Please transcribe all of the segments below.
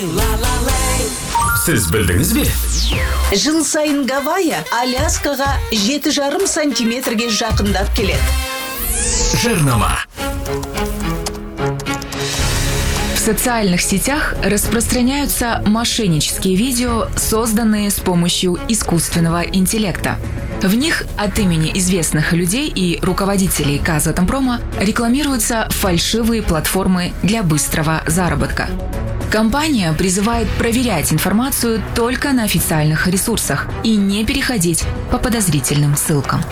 Сіз білдіңіз бе? Жыл сайын Гавайя Аляскаға 7,5 сантиметрге жақындап келеді. Жарнама. В социальных сетях распространяются мошеннические видео, созданные с помощью искусственного интеллекта. В них от имени известных людей и руководителей Казатомпрома рекламируются фальшивые платформы для быстрого заработка. Компания призывает проверять информацию только на официальных ресурсах и не переходить по подозрительным ссылкам.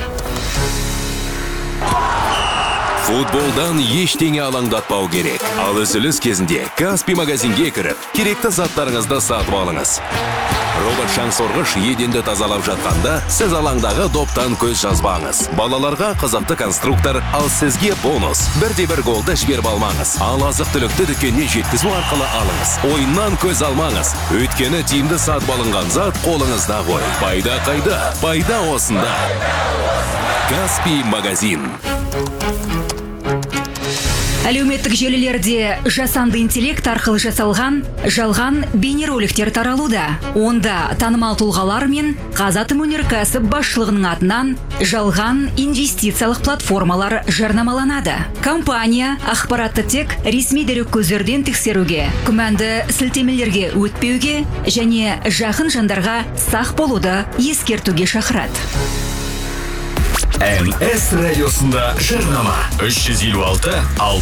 Футболдан ештеңе алаңдатпау керек. Ал үзіліс кезінде Каспий магазинге кіріп, керекті заттарыңызды сатып алыңыз. Робот шаңсорғыш еденді тазалап жатқанда, сіз алаңдағы доптан көз жазбаңыз. Балаларға қызықты конструктор, ал сізге бонус. Бірде-бір голды жіберіп алмаңыз. Ал азық-түлікті дүкеніне жеткізу арқылы алыңыз. Ойыннан көз алмаңыз. Өйткені тиімді сатып алынған зат қолыңызда ғой. Пайда қайда? Пайда осында. Каспий магазин. Әлеуметтік желілерде жасанды интеллект арқылы жасалған жалған бейнероликтер таралуда. Онда танымал тұлғалар мен Қазатомөнеркәсіп басшылығының атынан жалған инвестициялық платформалар жарнамаланады. Компания ақпаратты тек ресми дереккөздерден тексеруге, күмәнді сілтемелерге өтпеуге және жақын жандарға сақ болуды ескертуге шақырады. МС радиосында жарнама 356